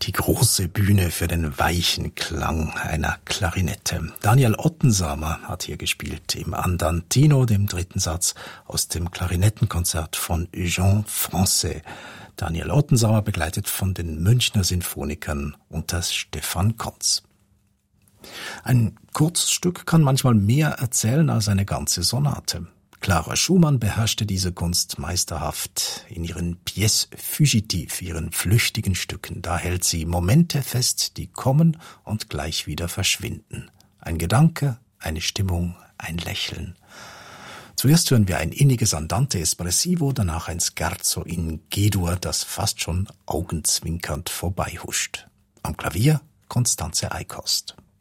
Die große Bühne für den weichen Klang einer Klarinette. Daniel Ottensamer hat hier gespielt im Andantino, dem dritten Satz aus dem Klarinettenkonzert von Jean Francais. Daniel Ottensamer begleitet von den Münchner Sinfonikern unter Stefan Konz. Ein kurzes Stück kann manchmal mehr erzählen als eine ganze Sonate. Clara Schumann beherrschte diese Kunst meisterhaft in ihren Pièces fugitives, ihren flüchtigen Stücken. Da hält sie Momente fest, die kommen und gleich wieder verschwinden. Ein Gedanke, eine Stimmung, ein Lächeln. Zuerst hören wir ein inniges Andante espressivo, danach ein Scherzo in G-Dur, das fast schon augenzwinkernd vorbeihuscht. Am Klavier Constanze Eickhost.